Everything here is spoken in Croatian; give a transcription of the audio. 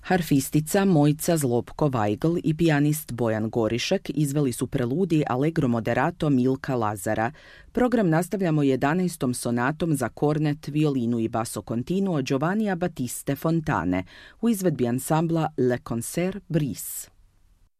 Harfistica Mojca Zlobko-Vajgl i pijanist Bojan Gorišek izveli su preludij Allegro moderato Milka Lazara. Program nastavljamo 11. sonatom za kornet, violinu i basso continuo Giovannija Battiste Fontane u izvedbi ansambla Le Concert Brise.